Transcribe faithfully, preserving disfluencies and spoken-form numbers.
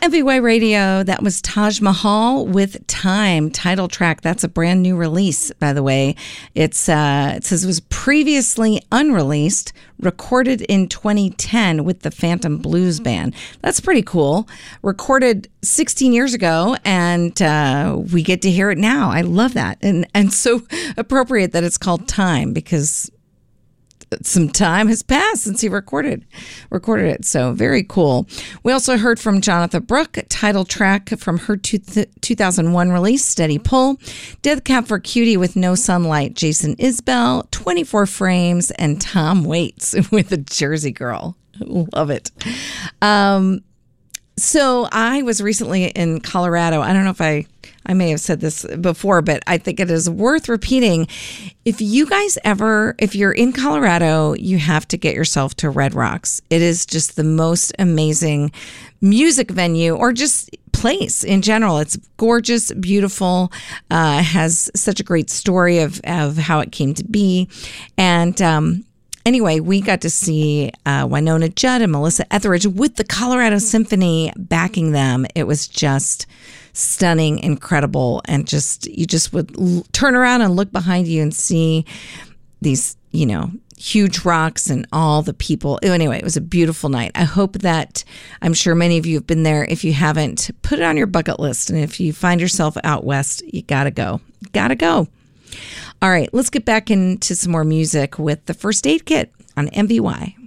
M V Y Radio, that was Taj Mahal with Time, title track. That's a brand new release, by the way. It's uh, it says it was previously unreleased, recorded in twenty ten with the Phantom Blues Band. That's pretty cool. Recorded sixteen years ago, and uh, we get to hear it now. I love that. And, and so appropriate that it's called Time, because some time has passed since he recorded recorded it. So very cool. We also heard from Jonathan Brooke, title track from her two, two thousand one release, Steady Pull. Death Cab for Cutie with No Sunlight, Jason Isbell, twenty-four Frames, and Tom Waits with a Jersey Girl. Love it. Um, so I was recently in Colorado. I don't know if I, I may have said this before, but I think it is worth repeating. If you guys ever, if you're in Colorado, you have to get yourself to Red Rocks. It is just the most amazing music venue, or just place in general. It's gorgeous, beautiful, uh, has such a great story of, of how it came to be. And, um, Anyway, we got to see uh, Winona Judd and Melissa Etheridge with the Colorado Symphony backing them. It was just stunning, incredible, and just you just would l- turn around and look behind you and see these, you know, huge rocks and all the people. Anyway, it was a beautiful night. I hope that, I'm sure many of you have been there. If you haven't, put it on your bucket list. And if you find yourself out west, you gotta go. Gotta go. All right, let's get back into some more music with the First Aid Kit on M V Y.